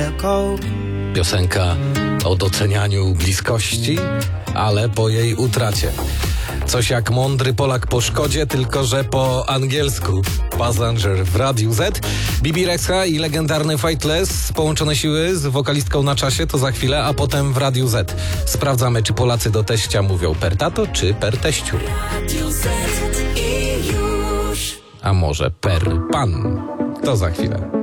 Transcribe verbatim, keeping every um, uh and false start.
Piosenka o docenianiu bliskości, ale po jej utracie. Coś jak Mądry Polak po szkodzie, tylko że po angielsku. Passenger w Radiu Z. Bibi Rexha i legendarny Fightless, połączone siły z wokalistką na czasie, to za chwilę, a potem w Radiu Z. Sprawdzamy, czy Polacy do teścia mówią per tato, czy per teściu. A może per pan? To za chwilę.